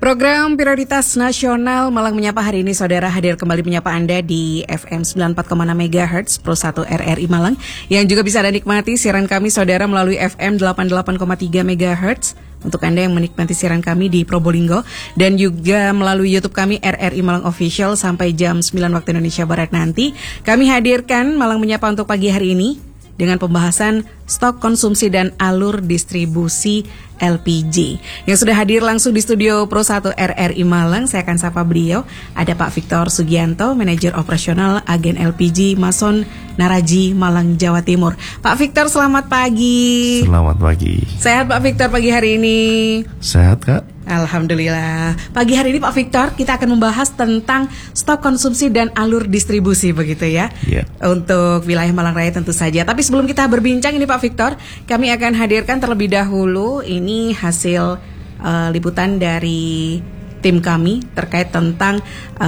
Program Prioritas Nasional Malang Menyapa hari ini saudara hadir kembali menyapa Anda di FM 94,6 MHz Pro 1 RRI Malang yang juga bisa Anda nikmati siaran kami saudara melalui FM 88,3 MHz untuk Anda yang menikmati siaran kami di Probolinggo dan juga melalui YouTube kami RRI Malang Official sampai jam 9 waktu Indonesia Barat nanti. Kami hadirkan Malang Menyapa untuk pagi hari ini dengan pembahasan stok konsumsi dan alur distribusi LPG. Yang sudah hadir langsung di studio Pro 1 RRI Malang, saya akan sapa beliau. Ada Pak Victor Sugianto, Manajer Operasional Agen LPG Mason Naraji, Malang, Jawa Timur. Pak Victor, selamat pagi. Selamat pagi. Sehat Pak Victor pagi hari ini? Sehat Kak. Alhamdulillah. Pagi hari ini Pak Victor kita akan membahas tentang stok konsumsi dan alur distribusi begitu ya. Yeah. Untuk wilayah Malang Raya tentu saja. Tapi sebelum kita berbincang ini Pak Victor, kami akan hadirkan terlebih dahulu ini hasil liputan dari tim kami terkait tentang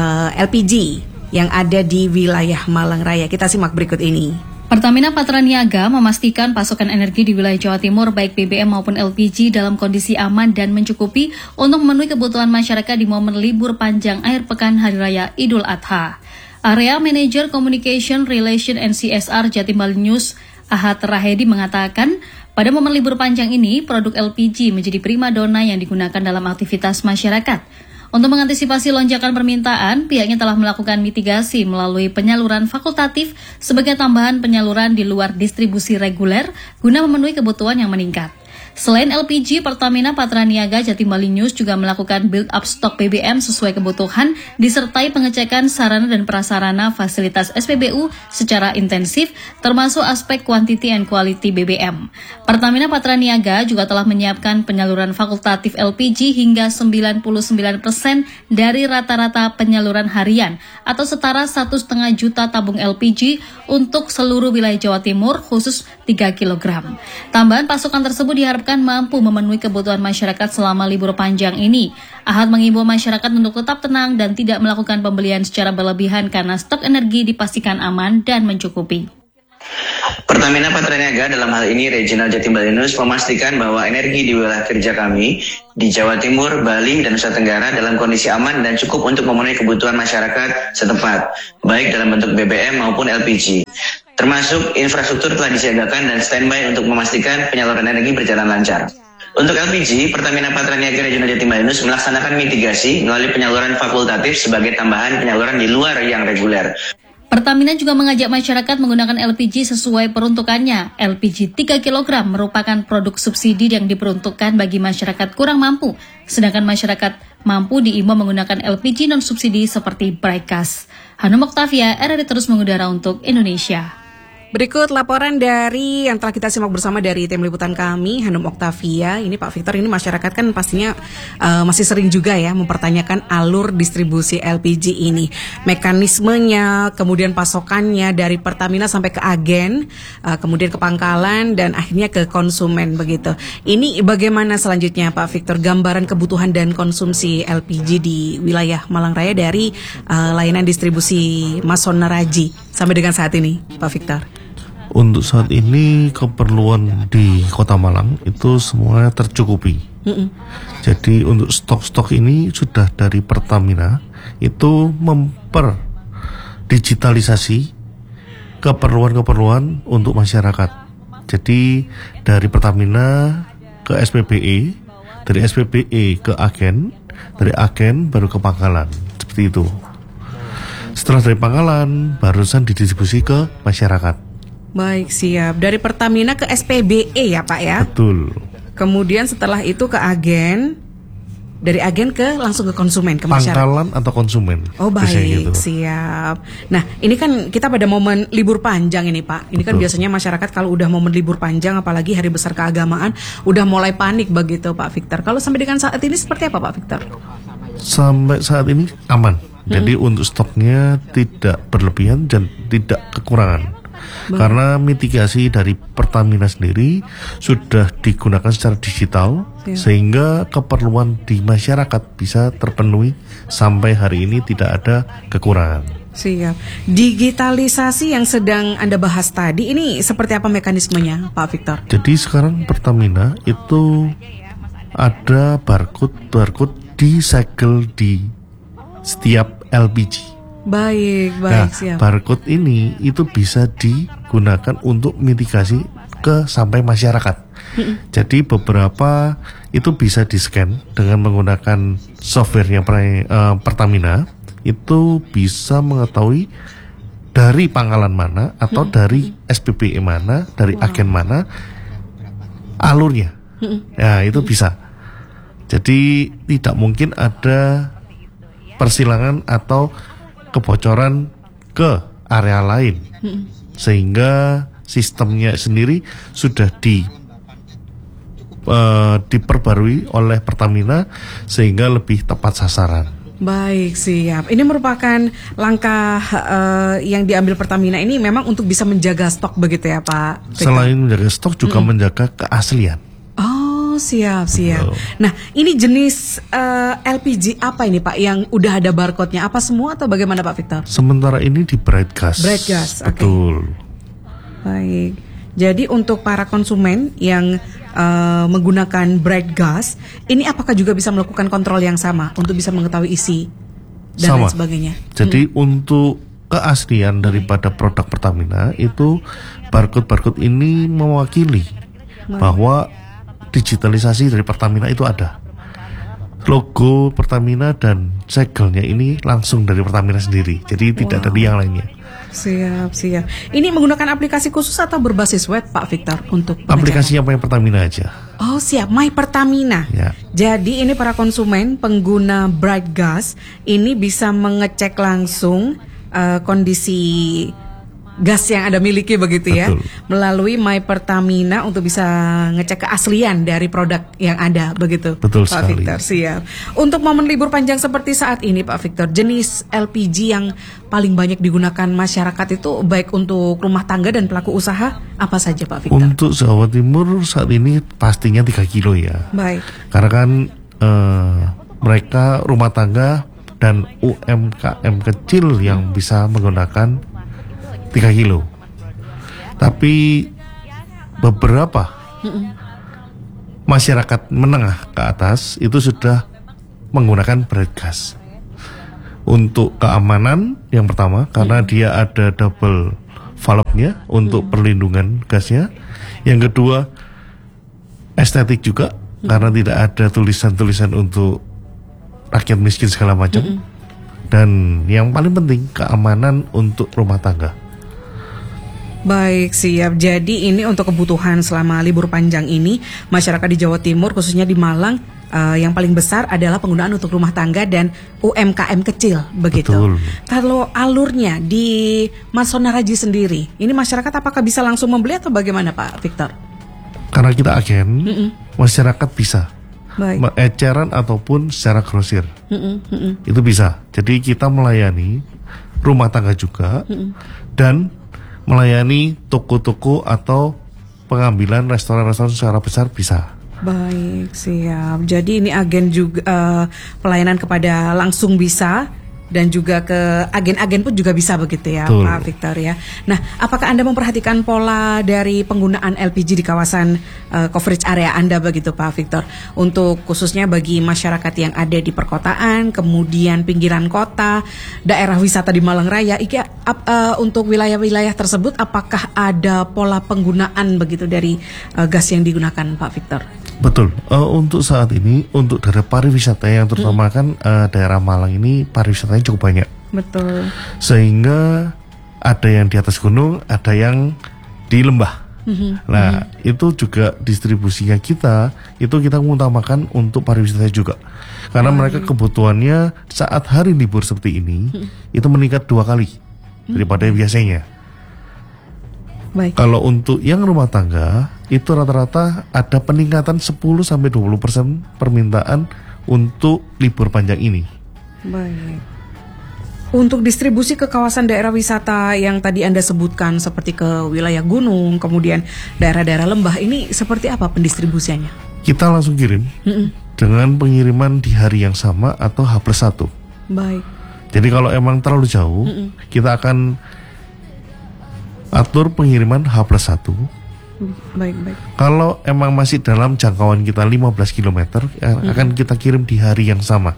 LPG yang ada di wilayah Malang Raya. Kita simak berikut ini. Pertamina Patraniaga memastikan pasokan energi di wilayah Jawa Timur baik BBM maupun LPG dalam kondisi aman dan mencukupi untuk memenuhi kebutuhan masyarakat di momen libur panjang akhir pekan Hari Raya Idul Adha. Area Manager Communication Relation and CSR Jatim Bali News Ahad Rahedi mengatakan, pada momen libur panjang ini produk LPG menjadi primadona yang digunakan dalam aktivitas masyarakat. Untuk mengantisipasi lonjakan permintaan, pihaknya telah melakukan mitigasi melalui penyaluran fakultatif sebagai tambahan penyaluran di luar distribusi reguler guna memenuhi kebutuhan yang meningkat. Selain LPG, Pertamina Patraniaga Jatim Bali News juga melakukan build-up stok BBM sesuai kebutuhan, disertai pengecekan sarana dan prasarana fasilitas SPBU secara intensif, termasuk aspek quantity and quality BBM. Pertamina Patraniaga juga telah menyiapkan penyaluran fakultatif LPG hingga 99% dari rata-rata penyaluran harian, atau setara 1,5 juta tabung LPG untuk seluruh wilayah Jawa Timur, khusus 3 kg. Tambahan pasokan tersebut diharapkan mampu memenuhi kebutuhan masyarakat selama libur panjang ini. Ahad mengimbau masyarakat untuk tetap tenang dan tidak melakukan pembelian secara berlebihan karena stok energi dipastikan aman dan mencukupi. Pertamina Patraniaga dalam hal ini Regional Jatim Bali News memastikan bahwa energi di wilayah kerja kami di Jawa Timur, Bali, dan Nusa Tenggara dalam kondisi aman dan cukup untuk memenuhi kebutuhan masyarakat setempat, baik dalam bentuk BBM maupun LPG. Termasuk infrastruktur telah disiagakan dan standby untuk memastikan penyaluran energi berjalan lancar. Untuk LPG, Pertamina Patraniaga Regional Jatim Bali News melaksanakan mitigasi melalui penyaluran fakultatif sebagai tambahan penyaluran di luar yang reguler. Pertamina juga mengajak masyarakat menggunakan LPG sesuai peruntukannya. LPG 3 kg merupakan produk subsidi yang diperuntukkan bagi masyarakat kurang mampu, sedangkan masyarakat mampu diimbau menggunakan LPG non-subsidi seperti Bright-Gas. Hanum Oktavia, RRI terus mengudara untuk Indonesia. Berikut laporan dari yang telah kita simak bersama dari tim liputan kami, Hanum Oktavia. Ini Pak Victor, ini masyarakat kan pastinya masih sering juga ya mempertanyakan alur distribusi LPG ini. Mekanismenya, kemudian pasokannya dari Pertamina sampai ke agen, kemudian ke pangkalan, dan akhirnya ke konsumen begitu. Ini bagaimana selanjutnya Pak Victor, gambaran kebutuhan dan konsumsi LPG di wilayah Malang Raya dari layanan distribusi Mason Naraji sampai dengan saat ini Pak Victor? Untuk saat ini keperluan di Kota Malang itu semuanya tercukupi. Jadi untuk stok-stok ini sudah dari Pertamina itu memperdigitalisasi keperluan-keperluan untuk masyarakat. Jadi dari Pertamina ke SPBE, dari SPBE ke agen, dari agen baru ke pangkalan, seperti itu. Setelah dari pangkalan barusan didistribusi ke masyarakat. Baik, siap. Dari Pertamina ke SPBE ya Pak ya? Betul. Kemudian setelah itu ke agen, dari agen ke langsung ke konsumen, ke masyarakat. Pangkalan atau konsumen. Oh baik, gitu. Siap. Nah ini kan kita pada momen libur panjang ini Pak. Ini kan biasanya masyarakat kalau udah momen libur panjang, apalagi hari besar keagamaan, udah mulai panik begitu Pak Victor. Kalau sampai dengan saat ini seperti apa Pak Victor? Sampai saat ini aman. Jadi untuk stoknya tidak berlebihan dan tidak kekurangan. Karena mitigasi dari Pertamina sendiri sudah digunakan secara digital, sehingga keperluan di masyarakat bisa terpenuhi sampai hari ini, tidak ada kekurangan. Siap. Digitalisasi yang sedang Anda bahas tadi, ini seperti apa mekanismenya Pak Victor? Jadi sekarang Pertamina itu ada barcode disegel di setiap LPG. Baik, Nah, siap. barcode ini itu bisa digunakan untuk mitigasi sampai masyarakat. Jadi beberapa itu bisa di-scan dengan menggunakan softwarenya Pertamina, itu bisa mengetahui dari pangkalan mana atau dari SPBE mana, dari agen mana alurnya. Ya, itu bisa. Jadi tidak mungkin ada persilangan atau kebocoran ke area lain, sehingga sistemnya sendiri sudah diperbarui oleh Pertamina sehingga lebih tepat sasaran. Baik, siap. Ini merupakan langkah yang diambil Pertamina ini memang untuk bisa menjaga stok begitu ya Pak Victor? Selain menjaga stok juga menjaga keaslian. Oh, siap. Nah, ini jenis LPG apa ini Pak yang udah ada barcode-nya? Apa semua atau bagaimana Pak Victor? Sementara ini di Bright Gas. Bright Gas, oke. Betul. Baik. Jadi untuk para konsumen yang menggunakan Bright Gas, ini apakah juga bisa melakukan kontrol yang sama untuk bisa mengetahui isi dan lain sebagainya? Jadi untuk keaslian daripada produk Pertamina itu barcode ini mewakili bahwa digitalisasi dari Pertamina itu ada. Logo Pertamina dan segelnya ini langsung dari Pertamina sendiri. Jadi tidak dari yang lainnya. Siap. Ini menggunakan aplikasi khusus atau berbasis web Pak Victor untuk pengecekan? Aplikasinya My Pertamina aja. Oh siap, My Pertamina. Ya. Jadi ini para konsumen pengguna Bright Gas ini bisa mengecek langsung kondisi gas yang Anda miliki begitu ya. Betul. Melalui My Pertamina untuk bisa ngecek keaslian dari produk yang ada begitu. Betul Pak sekali. Victor, siap. Untuk momen libur panjang seperti saat ini Pak Victor, jenis LPG yang paling banyak digunakan masyarakat itu baik untuk rumah tangga dan pelaku usaha apa saja Pak Victor? Untuk Jawa Timur saat ini pastinya 3 kilo ya. Baik. Karena kan mereka rumah tangga dan UMKM kecil yang bisa menggunakan 3 kilo. Tapi beberapa masyarakat menengah ke atas itu sudah menggunakan Bright Gas. Untuk keamanan yang pertama, karena dia ada double valve-nya untuk perlindungan gasnya. Yang kedua, estetik juga, karena tidak ada tulisan-tulisan untuk rakyat miskin segala macam. Dan yang paling penting, keamanan untuk rumah tangga. Baik, siap. Jadi ini untuk kebutuhan selama libur panjang ini, masyarakat di Jawa Timur khususnya di Malang yang paling besar adalah penggunaan untuk rumah tangga dan UMKM kecil begitu. Betul. Kalau alurnya di Mas Sonaraji sendiri, ini masyarakat apakah bisa langsung membeli atau bagaimana Pak Victor? Karena kita agen, masyarakat bisa Baik. eceran ataupun secara grosir. Itu bisa. Jadi kita melayani rumah tangga juga dan melayani toko-toko atau pengambilan restoran-restoran secara besar bisa. Baik, siap. Jadi ini agen juga pelayanan kepada langsung bisa dan juga ke agen-agen pun juga bisa begitu ya. Betul. Pak Victor ya. Nah, apakah Anda memperhatikan pola dari penggunaan LPG di kawasan coverage area Anda begitu Pak Victor? Untuk khususnya bagi masyarakat yang ada di perkotaan, kemudian pinggiran kota, daerah wisata di Malang Raya, untuk wilayah-wilayah tersebut apakah ada pola penggunaan begitu dari gas yang digunakan Pak Victor? Betul. Untuk saat ini, untuk daerah pariwisata yang terutama kan daerah Malang ini pariwisatanya cukup banyak. Betul. Sehingga ada yang di atas gunung, ada yang di lembah. Nah, itu juga distribusinya kita mengutamakan untuk pariwisata juga. Karena mereka kebutuhannya saat hari libur seperti ini itu meningkat 2 kali daripada biasanya. Baik. Kalau untuk yang rumah tangga itu rata-rata ada peningkatan 10-20% permintaan untuk libur panjang ini. Baik. Untuk distribusi ke kawasan daerah wisata yang tadi Anda sebutkan seperti ke wilayah gunung, kemudian daerah-daerah lembah, ini seperti apa pendistribusiannya? Kita langsung kirim dengan pengiriman di hari yang sama atau H+1. Baik. Jadi kalau emang terlalu jauh, kita akan atur pengiriman H+1 Baik. Kalau emang masih dalam jangkauan kita 15 km, akan kita kirim di hari yang sama.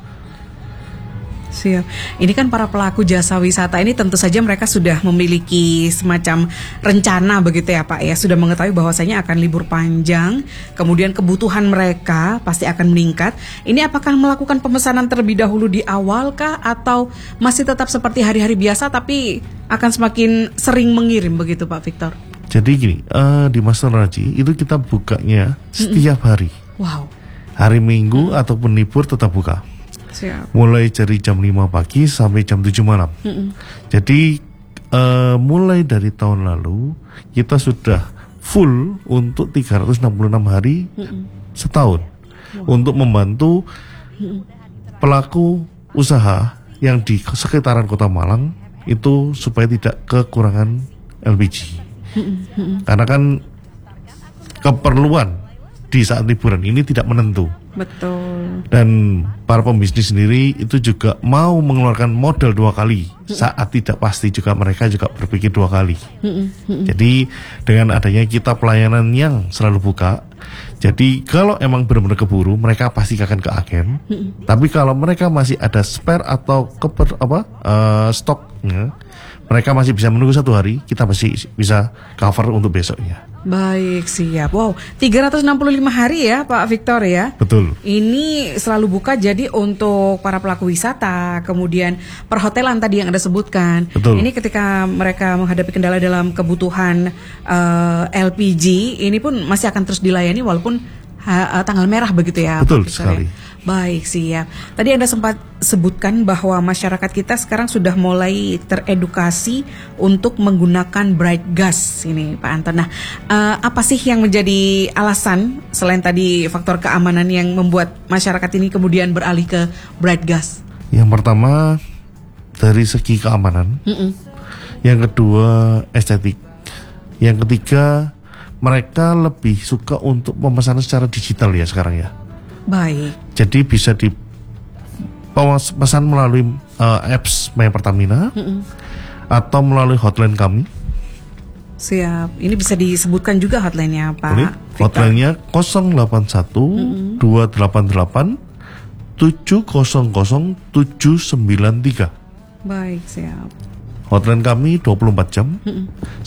Siap. Ini kan para pelaku jasa wisata ini tentu saja mereka sudah memiliki semacam rencana begitu ya Pak ya, sudah mengetahui bahwasanya akan libur panjang, kemudian kebutuhan mereka pasti akan meningkat. Ini apakah melakukan pemesanan terlebih dahulu di awal kah atau masih tetap seperti hari-hari biasa tapi akan semakin sering mengirim begitu Pak Victor? Jadi gini, di Master Raji itu kita bukanya setiap hari. Wow. Hari Minggu ataupun libur tetap buka. Siap. Mulai dari jam 5 pagi sampai jam 7 malam. Jadi mulai dari tahun lalu kita sudah full untuk 366 hari setahun untuk membantu pelaku usaha yang di sekitaran Kota Malang itu supaya tidak kekurangan LPG. Karena kan keperluan di saat liburan ini tidak menentu. Betul. Dan para pembisnis sendiri itu juga mau mengeluarkan modal 2 kali saat tidak pasti, juga mereka juga berpikir 2 kali. Jadi dengan adanya kita pelayanan yang selalu buka, jadi kalau emang benar-benar keburu mereka pasti akan ke agen. Tapi kalau mereka masih ada spare atau stoknya, mereka masih bisa menunggu 1 hari, kita masih bisa cover untuk besoknya. Baik, siap. Wow, 365 hari ya Pak Victor ya. Betul. Ini selalu buka jadi untuk para pelaku wisata, kemudian perhotelan tadi yang Anda sebutkan. Betul. Ini ketika mereka menghadapi kendala dalam kebutuhan LPG, ini pun masih akan terus dilayani walaupun tanggal merah begitu ya. Betul Pak Victor, sekali. ya? Baik, siap. Tadi Anda sempat sebutkan bahwa masyarakat kita sekarang sudah mulai teredukasi untuk menggunakan bright gas ini Pak Anton. Nah, apa sih yang menjadi alasan selain tadi faktor keamanan yang membuat masyarakat ini kemudian beralih ke bright gas? Yang pertama dari segi keamanan, yang kedua estetik, yang ketiga mereka lebih suka untuk pemesanan secara digital ya sekarang ya. Baik. Jadi bisa dipesan melalui apps My Pertamina atau melalui hotline kami. Siap. Ini bisa disebutkan juga hotline-nya Pak Boleh. Victor. Hotline-nya 081 288 700 793. Baik, siap. Hotline kami 24 jam.